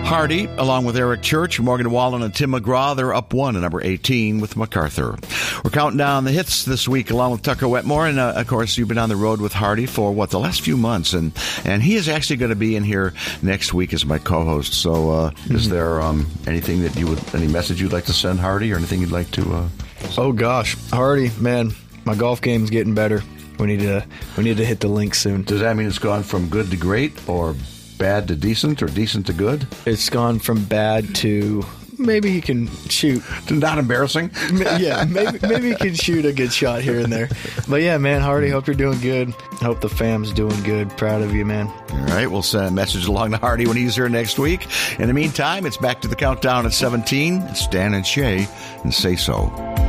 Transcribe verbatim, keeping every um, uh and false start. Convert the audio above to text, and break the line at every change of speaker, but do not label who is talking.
Hardy, along with Eric Church, Morgan Wallen, and Tim McGraw, they're up one at number eighteen with MacArthur. We're counting down the hits this week along with Tucker Wetmore, and uh, of course you've been on the road with Hardy for what, the last few months, and and he is actually going to be in here next week as my co-host. So uh, mm-hmm. is there um, anything that you would, any message you'd like to send Hardy, or anything you'd like to? Uh,
oh gosh, Hardy, man, my golf game's getting better. We need to we need to hit the link soon.
Does that mean it's gone from good to great, or bad to decent, or decent to good?
It's gone from bad to maybe he can shoot.
Not embarrassing?
Yeah, maybe maybe he can shoot a good shot here and there. But yeah, man, Hardy, hope you're doing good. Hope the fam's doing good. Proud of you, man.
All right, we'll send a message along to Hardy when he's here next week. In the meantime, it's back to the countdown at seventeen. It's Dan and Shay, and Say So.